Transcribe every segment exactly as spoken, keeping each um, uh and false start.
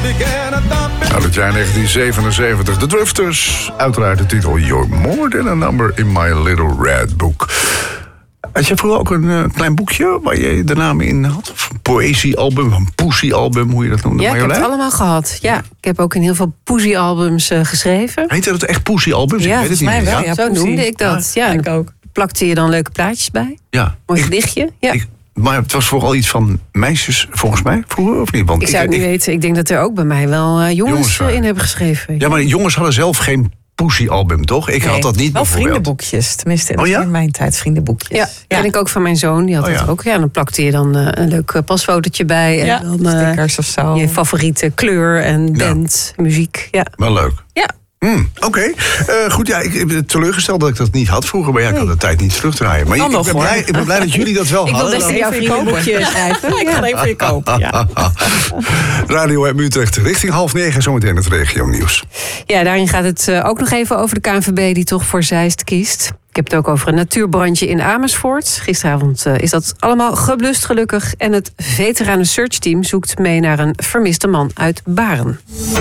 Uit het jaar negentien zevenenzeventig. The Drifters. Uiteraard de titel You're More Than A Number in My Little Red Book. Had je vroeger ook een uh, klein boekje waar je de naam in had? Of een poëziealbum, een poesiealbum, hoe je dat noemde? Ja, Marjolein? ik heb het allemaal gehad. Ja, ik heb ook in heel veel poesiealbums uh, geschreven. Heet dat echt poesiealbums? Ja, ik weet het niet mij meer. wel. Ja? Ja, zo noemde ik dat. Ja, ik ook. Plakte je dan leuke plaatjes bij? Ja. Mooi Ik- gedichtje? Ja. Ik, maar het was vooral iets van meisjes, volgens mij, vroeger, of niet? Want ik zou het niet ik- weten. Ik denk dat er ook bij mij wel uh, jongens, Jongens waren. uh, in hebben geschreven. Ja, maar jongens hadden zelf geen poesiealbum, toch? Ik Nee, had dat niet wel bijvoorbeeld. vriendenboekjes, tenminste dat Oh ja? was in mijn tijd vriendenboekjes. Ja, ken ik ook van mijn zoon. Die had Oh dat ja. ook. Ja, dan plakte je dan uh, een leuk uh, pasfotootje bij. En Ja, dan uh, stickers of zo. je favoriete kleur en Ja. band, muziek. Ja. Wel leuk. Ja. Hmm, Oké, Eh, goed, ja, ik, ik ben teleurgesteld dat ik dat niet had vroeger, maar ja, ik kan de tijd niet terugdraaien. Maar Kan ik, nog, ik, ben hoor. blij, ik ben blij dat jullie dat wel Ik wil hadden. best Dan- jouw even voor je kopen. vriendenboekje schrijven. Ik ga er even voor je kopen. Ja. Radio uit Utrecht, richting half negen, zometeen het regio-nieuws. Ja, daarin gaat het uh, ook nog even over de K N V B die toch voor Zeist kiest. Ik heb het ook over een natuurbrandje in Amersfoort. Gisteravond uh, is dat allemaal geblust gelukkig. En het veteranen search team zoekt mee naar een vermiste man uit Baren.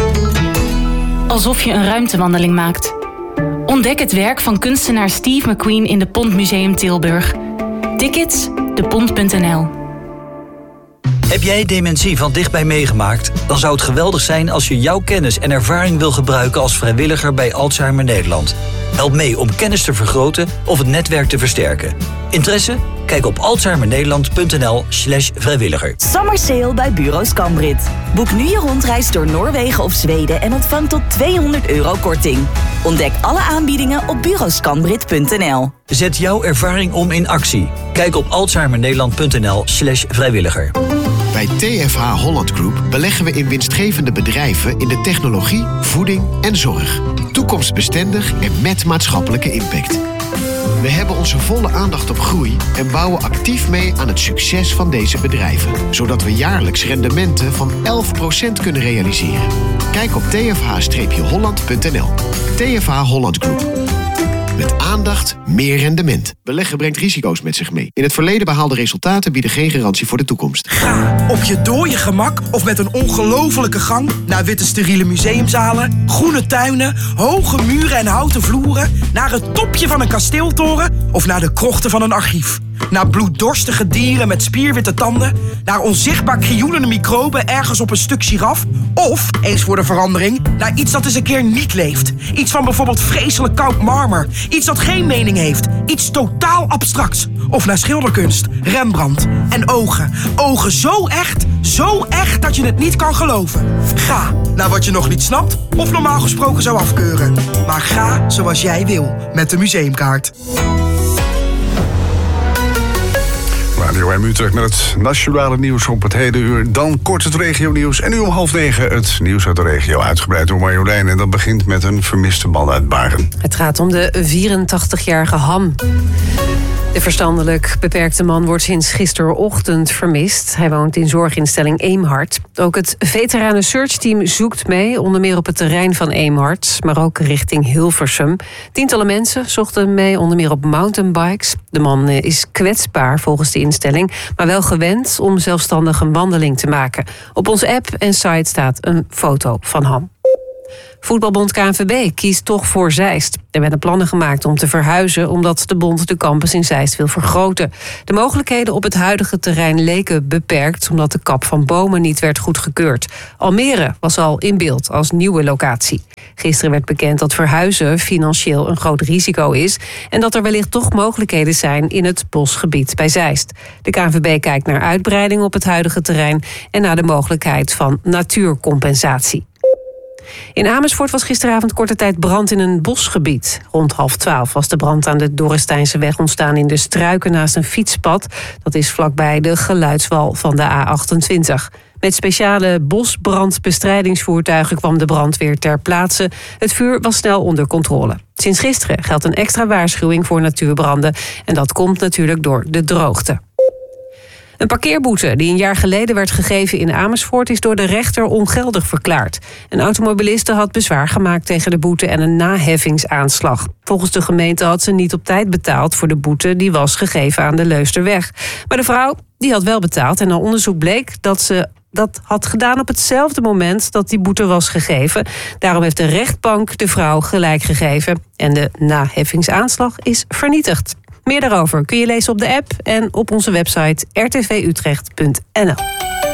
Alsof je een ruimtewandeling maakt. Ontdek het werk van kunstenaar Steve McQueen in de Pont Museum Tilburg. Tickets, de pont punt n l. Heb jij dementie van dichtbij meegemaakt? Dan zou het geweldig zijn als je jouw kennis en ervaring wil gebruiken als vrijwilliger bij Alzheimer Nederland. Help mee om kennis te vergroten of het netwerk te versterken. Interesse? Kijk op alzheimernederland punt n l slash vrijwilliger. Summer sale bij Bureau Scambrit. Boek nu je rondreis door Noorwegen of Zweden en ontvang tot tweehonderd euro korting. Ontdek alle aanbiedingen op bureau scambrit punt n l. Zet jouw ervaring om in actie. Kijk op alzheimernederland punt n l slash vrijwilliger. Bij T F H Holland Group beleggen we in winstgevende bedrijven in de technologie, voeding en zorg. Toekomstbestendig en met maatschappelijke impact. We hebben onze volle aandacht op groei en bouwen actief mee aan het succes van deze bedrijven. Zodat we jaarlijks rendementen van elf procent kunnen realiseren. Kijk op t f h holland punt n l. T F H Holland Group. Met aandacht, meer rendement. Beleggen brengt risico's met zich mee. In het verleden behaalde resultaten bieden geen garantie voor de toekomst. Ga op je dode gemak of met een ongelofelijke gang naar witte steriele museumzalen, groene tuinen, hoge muren en houten vloeren, naar het topje van een kasteeltoren of naar de krochten van een archief. Naar bloeddorstige dieren met spierwitte tanden, naar onzichtbaar krioelende microben ergens op een stuk giraf, of, eens voor de verandering, naar iets dat eens een keer niet leeft. Iets van bijvoorbeeld vreselijk koud marmer, iets dat geen mening heeft, iets totaal abstracts. Of naar schilderkunst, Rembrandt en ogen. Ogen zo echt, zo echt dat je het niet kan geloven. Ga naar wat je nog niet snapt of normaal gesproken zou afkeuren. Maar ga zoals jij wil met de museumkaart. Radio M Utrecht met het nationale nieuws op het hele uur. Dan kort het regionieuws. En nu om half negen het nieuws uit de regio. Uitgebreid door Marjolein. En dat begint met een vermiste man uit Baren. Het gaat om de vierentachtigjarige Han. De verstandelijk beperkte man wordt sinds gisterochtend vermist. Hij woont in zorginstelling Eemhart. Ook het veteranen searchteam zoekt mee, onder meer op het terrein van Eemhart, maar ook richting Hilversum. Tientallen mensen zochten mee, onder meer op mountainbikes. De man is kwetsbaar volgens de instelling, maar wel gewend om zelfstandig een wandeling te maken. Op onze app en site staat een foto van Han. Voetbalbond K N V B kiest toch voor Zeist. Er werden plannen gemaakt om te verhuizen omdat de bond de campus in Zeist wil vergroten. De mogelijkheden op het huidige terrein leken beperkt omdat de kap van bomen niet werd goedgekeurd. Almere was al in beeld als nieuwe locatie. Gisteren werd bekend dat verhuizen financieel een groot risico is en dat er wellicht toch mogelijkheden zijn in het bosgebied bij Zeist. De K N V B kijkt naar uitbreiding op het huidige terrein en naar de mogelijkheid van natuurcompensatie. In Amersfoort was gisteravond korte tijd brand in een bosgebied. Rond half twaalf was de brand aan de Dorrestijnseweg ontstaan in de struiken naast een fietspad. Dat is vlakbij de geluidswal van de A achtentwintig. Met speciale bosbrandbestrijdingsvoertuigen kwam de brandweer ter plaatse. Het vuur was snel onder controle. Sinds gisteren geldt een extra waarschuwing voor natuurbranden. En dat komt natuurlijk door de droogte. Een parkeerboete die een jaar geleden werd gegeven in Amersfoort is door de rechter ongeldig verklaard. Een automobiliste had bezwaar gemaakt tegen de boete en een naheffingsaanslag. Volgens de gemeente had ze niet op tijd betaald voor de boete die was gegeven aan de Leusderweg. Maar de vrouw die had wel betaald en na onderzoek bleek dat ze dat had gedaan op hetzelfde moment dat die boete was gegeven. Daarom heeft de rechtbank de vrouw gelijk gegeven. En de naheffingsaanslag is vernietigd. Meer daarover kun je lezen op de app en op onze website r t v utrecht punt n l.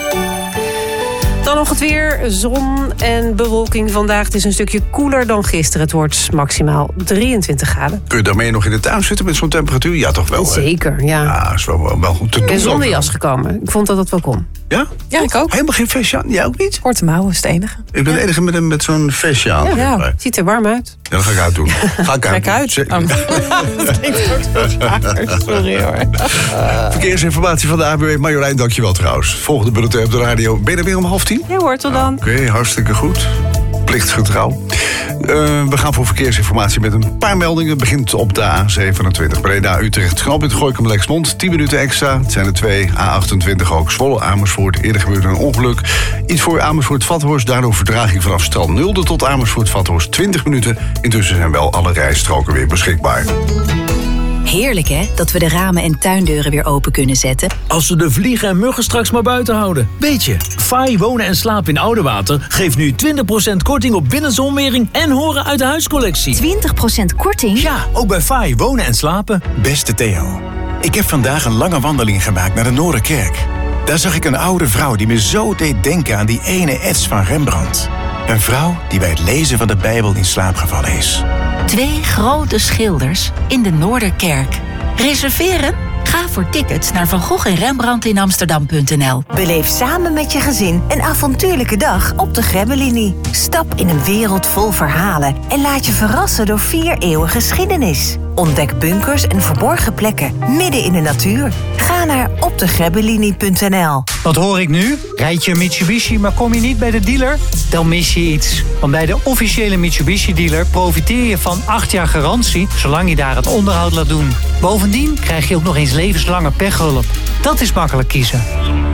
Dan nog het weer, zon en bewolking vandaag. Het is een stukje koeler dan gisteren. Het wordt maximaal drieëntwintig graden. Kun je daarmee nog in de tuin zitten met zo'n temperatuur? Ja, toch wel? Hè? Zeker, ja. Ja, is wel, wel goed te doen. Ik ben zonder jas gekomen. Ik vond dat dat wel kon. Ja? Ja, ik ook. Helemaal geen vestje aan? Jij ook niet? Korte mouwen is het enige. Ik ben de enige met, een- met zo'n vestje aan. Ja. Ja, Ziet er warm uit. dat ga ik uitdoen. Ga ik Trek uit. Zeker. Oh. Dat klinkt ook zo raar. Sorry hoor. Verkeersinformatie van de A B W. Marjolein, dankjewel trouwens. Volgende bulletin op de radio. Ben je er weer om half tien? Ja hoor, tot dan. Oké, hartstikke goed. Plichtsgetrouw. Uh, we gaan voor verkeersinformatie met een paar meldingen. Het begint op de A zevenentwintig. Breda-Utrecht, knooppunt Gooikum-Lexmond. tien minuten extra. Het zijn er twee. A achtentwintig ook. Zwolle-Amersfoort. Eerder gebeurde een ongeluk. Iets voor Amersfoort-Vathorst. Daardoor vertraging vanaf Stal Nulde tot Amersfoort-Vathorst. twintig minuten. Intussen zijn wel alle rijstroken weer beschikbaar. Heerlijk hè, dat we de ramen en tuindeuren weer open kunnen zetten. Als we de vliegen en muggen straks maar buiten houden. Weet je, F A I Wonen en Slapen in Oudewater geeft nu twintig procent korting op binnenzonwering en horen uit de huiscollectie. twintig procent korting? Ja, ook bij F A I Wonen en Slapen. Beste Theo, ik heb vandaag een lange wandeling gemaakt naar de Noorderkerk. Daar zag ik een oude vrouw die me zo deed denken aan die ene ets van Rembrandt. Een vrouw die bij het lezen van de Bijbel in slaap gevallen is. Twee grote schilders in de Noorderkerk. Reserveren? Ga voor tickets naar Van Gogh en Rembrandt in Amsterdam punt n l. Beleef samen met je gezin een avontuurlijke dag op de Grebbelinie. Stap in een wereld vol verhalen en laat je verrassen door vier eeuwen geschiedenis. Ontdek bunkers en verborgen plekken midden in de natuur. Ga naar op de grebbelinie punt n l. Wat hoor ik nu? Rijd je een Mitsubishi, maar kom je niet bij de dealer? Dan mis je iets. Want bij de officiële Mitsubishi-dealer profiteer je van acht jaar garantie, zolang je daar het onderhoud laat doen. Bovendien krijg je ook nog eens levenslange pechhulp. Dat is makkelijk kiezen.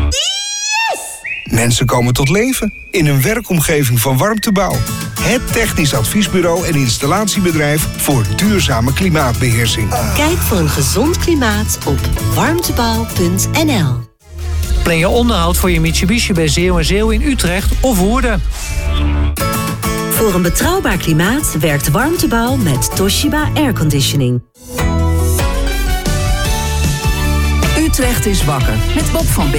Mensen komen tot leven in een werkomgeving van Warmtebouw. Het technisch adviesbureau en installatiebedrijf voor duurzame klimaatbeheersing. Kijk voor een gezond klimaat op warmtebouw punt n l. Plan je onderhoud voor je Mitsubishi bij Zeeuw en Zeeuw in Utrecht of Woerden. Voor een betrouwbaar klimaat werkt Warmtebouw met Toshiba Airconditioning. Utrecht is wakker met Bob van Beek.